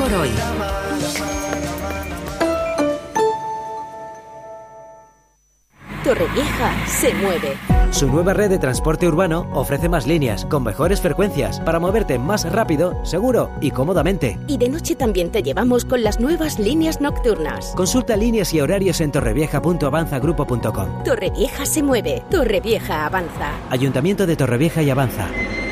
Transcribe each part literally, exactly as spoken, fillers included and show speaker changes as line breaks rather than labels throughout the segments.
por hoy.
Torrevieja se mueve.
Su nueva red de transporte urbano ofrece más líneas, con mejores frecuencias, para moverte más rápido, seguro y cómodamente.
Y de noche también te llevamos con las nuevas líneas nocturnas.
Consulta líneas y horarios en torrevieja punto avanza grupo punto com.
Torrevieja se mueve. Torrevieja avanza.
Ayuntamiento de Torrevieja y Avanza.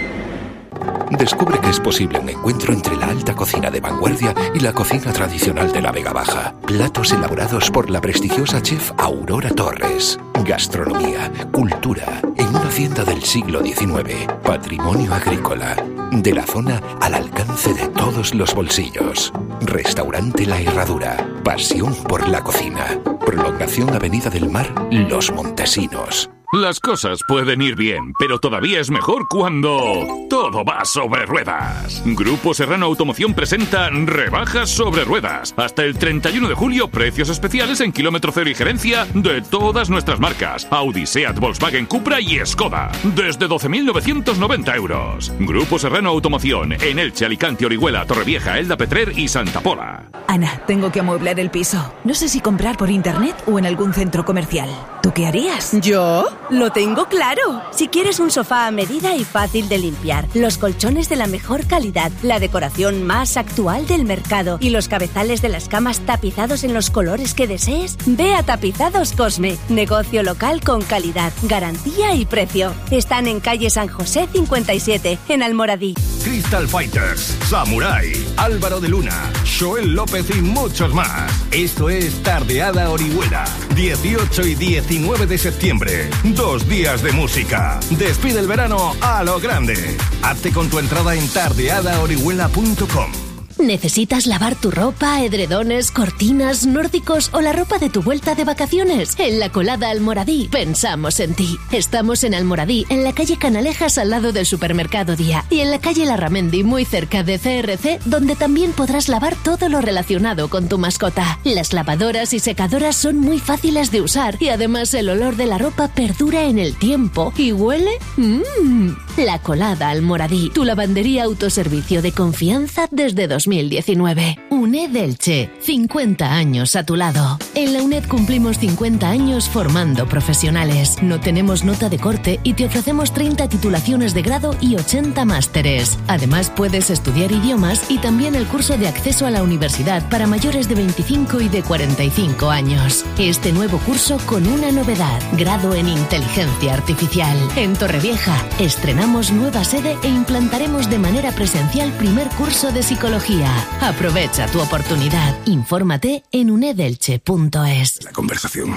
Descubre que es posible un encuentro entre la alta cocina de vanguardia y la cocina tradicional de la Vega Baja. Platos elaborados por la prestigiosa chef Aurora Torres. Gastronomía, cultura, en una hacienda del siglo diecinueve. Patrimonio agrícola. De la zona al alcance de todos los bolsillos. Restaurante La Herradura. Pasión por la cocina. Prolongación Avenida del Mar, Los Montesinos.
Las cosas pueden ir bien, pero todavía es mejor cuando todo va sobre ruedas. Grupo Serrano Automoción presenta Rebajas sobre Ruedas. Hasta el treinta y uno de julio, precios especiales en kilómetro cero y gerencia de todas nuestras marcas. Audi, Seat, Volkswagen, Cupra y Skoda. Desde doce mil novecientos noventa euros. Grupo Serrano Automoción en Elche, Alicante, Orihuela, Torrevieja, Elda Petrer y Santa Pola.
Ana, tengo que amueblar el piso. No sé si comprar por internet o en algún centro comercial. ¿Tú qué harías?
¿Yo? Lo tengo claro. Si quieres un sofá a medida y fácil de limpiar, los colchones de la mejor calidad, la decoración más actual del mercado y los cabezales de las camas tapizados en los colores que desees, ve a Tapizados Cosme. Negocio local con calidad, garantía y precio. Están en calle San José cincuenta y siete, en Almoradí.
Crystal Fighters, Samurai, Álvaro de Luna, Joel López y muchos más. Esto es Tardeada Orihuela, dieciocho y diecinueve de septiembre. Dos días de música. Despide el verano a lo grande. Hazte con tu entrada en tardeada orihuela punto com.
¿Necesitas lavar tu ropa, edredones, cortinas, nórdicos o la ropa de tu vuelta de vacaciones? En La Colada Almoradí pensamos en ti. Estamos en Almoradí, en la calle Canalejas al lado del supermercado Día y en la calle Larramendi muy cerca de C R C, donde también podrás lavar todo lo relacionado con tu mascota. Las lavadoras y secadoras son muy fáciles de usar y además el olor de la ropa perdura en el tiempo y huele mmm. La Colada Almoradí, tu lavandería autoservicio de confianza desde dos mil diecinueve. UNED Elche, cincuenta años a tu lado. En la UNED cumplimos cincuenta años formando profesionales. No tenemos nota de corte y te ofrecemos treinta titulaciones de grado y ochenta másteres. Además puedes estudiar idiomas y también el curso de acceso a la universidad para mayores de veinticinco y de cuarenta y cinco años. Este nuevo curso con una novedad, grado en inteligencia artificial. En Torrevieja estrenamos nueva sede e implantaremos de manera presencial primer curso de psicología. Aprovecha tu oportunidad. Infórmate en unedelche punto es.
La conversación.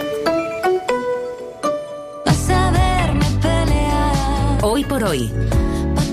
Hoy por hoy.